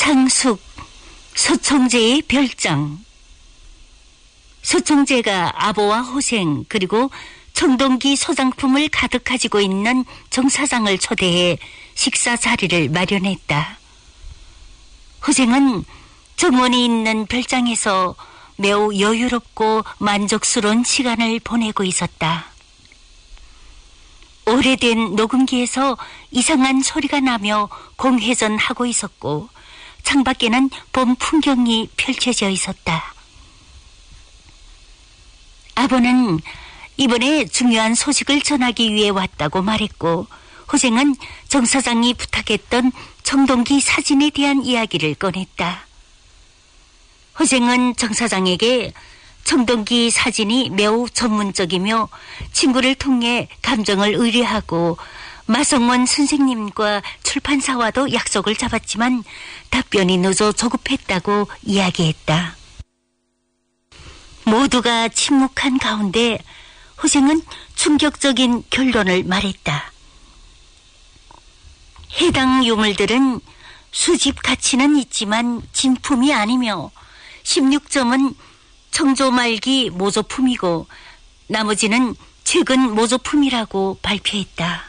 상숙, 소총재의 별장. 소총재가 아보와 호생 그리고 청동기 소장품을 가득 가지고 있는 정 사장을 초대해 식사 자리를 마련했다. 호생은 정원이 있는 별장에서 매우 여유롭고 만족스러운 시간을 보내고 있었다. 오래된 녹음기에서 이상한 소리가 나며 공회전하고 있었고 창밖에는 봄 풍경이 펼쳐져 있었다. 아버는 이번에 중요한 소식을 전하기 위해 왔다고 말했고 호생은 정 사장이 부탁했던 청동기 사진에 대한 이야기를 꺼냈다. 호생은 정 사장에게 청동기 사진이 매우 전문적이며 친구를 통해 감정을 의뢰하고 마성원 선생님과 출판사와도 약속을 잡았지만 답변이 늦어 조급했다고 이야기했다. 모두가 침묵한 가운데 호생은 충격적인 결론을 말했다. 해당 유물들은 수집 가치는 있지만 진품이 아니며 16점은 청조 말기 모조품이고 나머지는 최근 모조품이라고 발표했다.